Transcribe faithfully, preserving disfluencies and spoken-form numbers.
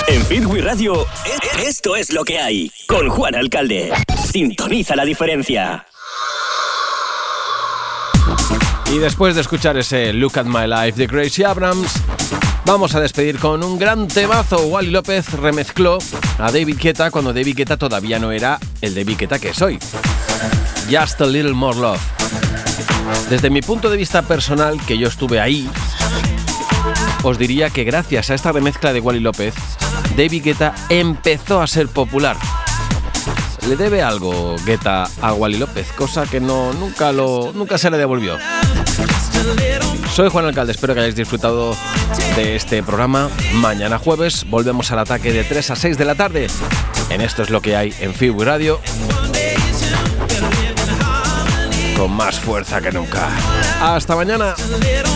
En Fit We Radio, esto es lo que hay. Con Juan Alcalde. Sintoniza la diferencia. Y después de escuchar ese Look at My Life de Gracie Abrams, vamos a despedir con un gran temazo. Wally López remezcló a David Guetta cuando David Guetta todavía no era el David Guetta que es hoy. Just a Little More Love. Desde mi punto de vista personal, que yo estuve ahí, os diría que gracias a esta remezcla de Wally López, David Guetta empezó a ser popular. Le debe algo Guetta a Wally López, cosa que no, nunca, lo, nunca se le devolvió. Soy Juan Alcalde, espero que hayáis disfrutado de este programa. Mañana jueves volvemos al ataque de tres a seis de la tarde. En Esto es lo que hay en Fit We Radio, con más fuerza que nunca. Hasta mañana.